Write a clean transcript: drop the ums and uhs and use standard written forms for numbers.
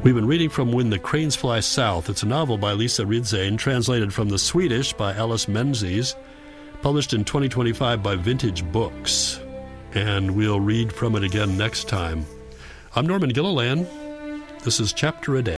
We've been reading from When the Cranes Fly South. It's a novel by Lisa Ridzane, translated from the Swedish by Alice Menzies, published in 2025 by Vintage Books. And we'll read from it again next time. I'm Norman Gilliland. This is Chapter a Day.